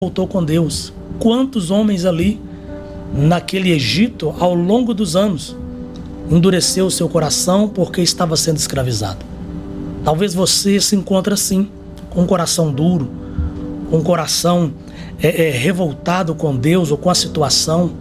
voltou com Deus. Quantos homens ali, naquele Egito, ao longo dos anos, endureceu o seu coração porque estava sendo escravizado. Talvez você se encontre assim, com um coração duro, com um coração revoltado com Deus ou com a situação.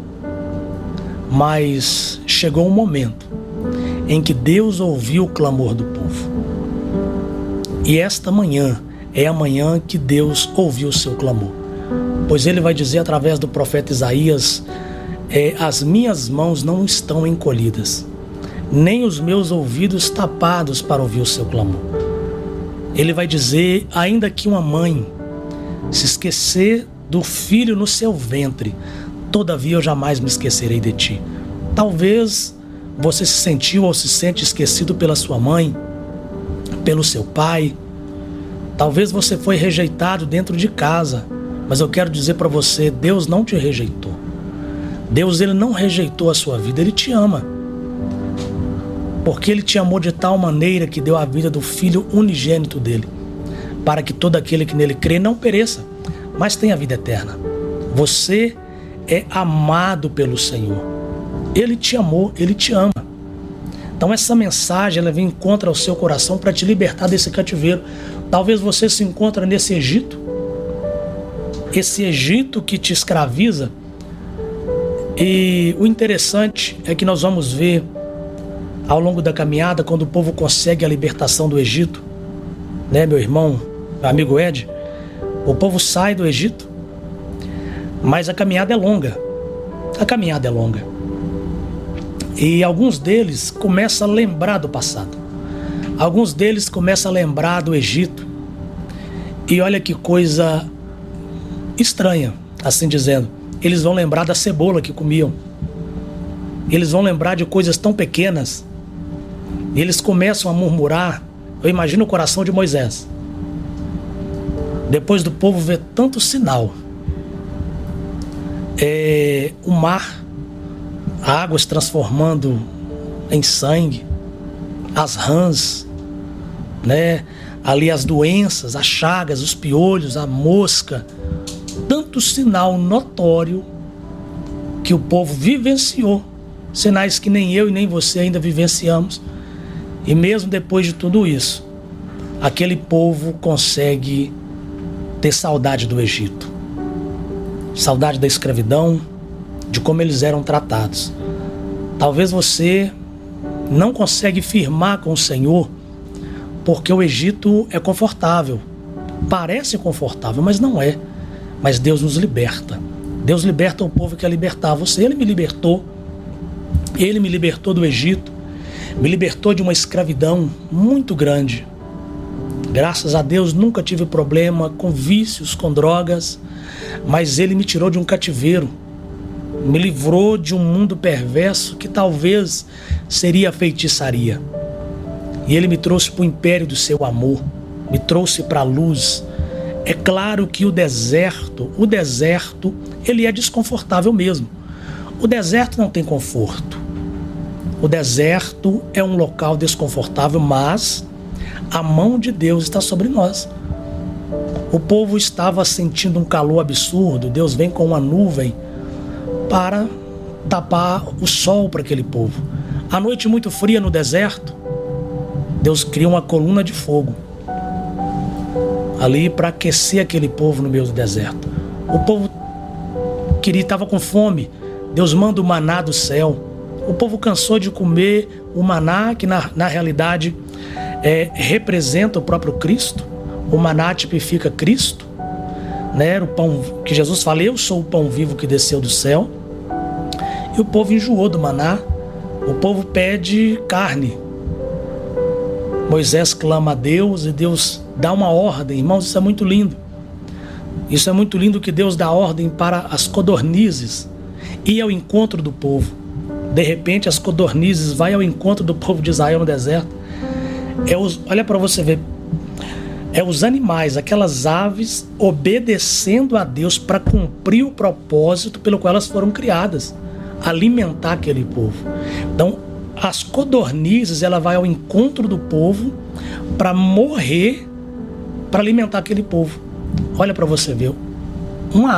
Mas chegou um momento em que Deus ouviu o clamor do povo. E esta manhã é a manhã que Deus ouviu o seu clamor. Pois ele vai dizer através do profeta Isaías: as minhas mãos não estão encolhidas, nem os meus ouvidos tapados para ouvir o seu clamor. Ele vai dizer: ainda que uma mãe se esquecer do filho no seu ventre, todavia eu jamais me esquecerei de ti. Talvez você se sentiu ou se sente esquecido pela sua mãe, pelo seu pai. Talvez você foi rejeitado dentro de casa, mas eu quero dizer para você, Deus não te rejeitou. Deus, ele não rejeitou a sua vida, ele te ama. Porque ele te amou de tal maneira que deu a vida do Filho unigênito dele, para que todo aquele que nele crê não pereça, mas tenha vida eterna. Você é amado pelo Senhor. Ele te amou, ele te ama. Então essa mensagem, ela vem encontrar ao seu coração para te libertar desse cativeiro. Talvez você se encontre nesse Egito, esse Egito que te escraviza. E o interessante é que nós vamos ver ao longo da caminhada, quando o povo consegue a libertação do Egito, né, meu irmão, meu amigo Ed, o povo sai do Egito, mas a caminhada é longa. A caminhada é longa. E alguns deles começam a lembrar do passado. Alguns deles começam a lembrar do Egito. E olha que coisa estranha, assim dizendo. Eles vão lembrar da cebola que comiam. Eles vão lembrar de coisas tão pequenas. E eles começam a murmurar. Eu imagino o coração de Moisés. Depois do povo ver tanto sinal. O mar, águas transformando em sangue, as rãs, né? Ali as doenças, as chagas, os piolhos, a mosca, tanto sinal notório que o povo vivenciou, sinais que nem eu e nem você ainda vivenciamos. E mesmo depois de tudo isso, aquele povo consegue ter saudade do Egito, saudade da escravidão, de como eles eram tratados. Talvez você não consegue firmar com o Senhor porque o Egito é confortável, parece confortável, mas não é. Mas Deus nos liberta. Deus liberta o povo que quer libertar você. Ele me libertou do Egito, me libertou de uma escravidão muito grande. Graças a Deus nunca tive problema com vícios, com drogas, mas Ele me tirou de um cativeiro, me livrou de um mundo perverso que talvez seria a feitiçaria. E Ele me trouxe para o império do seu amor, me trouxe para a luz. É claro que o deserto, ele é desconfortável mesmo. O deserto não tem conforto. O deserto é um local desconfortável, mas a mão de Deus está sobre nós. O povo estava sentindo um calor absurdo. Deus vem com uma nuvem para tapar o sol para aquele povo. A noite muito fria no deserto, Deus cria uma coluna de fogo ali para aquecer aquele povo no meio do deserto. O povo estava com fome. Deus manda o maná do céu. O povo cansou de comer o maná, que na realidade representa o próprio Cristo. O maná tipifica Cristo, né? O pão que Jesus fala: eu sou o pão vivo que desceu do céu. E o povo enjoou do maná. O povo pede carne. Moisés clama a Deus e Deus dá uma ordem. Irmãos, isso é muito lindo. Isso é muito lindo, que Deus dá ordem para as codornizes ir ao encontro do povo. De repente as codornizes vão ao encontro do povo de Israel no deserto. Olha para você ver. Os animais, aquelas aves obedecendo a Deus para cumprir o propósito pelo qual elas foram criadas. Alimentar aquele povo. Então, as codornizes, ela vai ao encontro do povo para morrer, para alimentar aquele povo. Olha para você ver. uma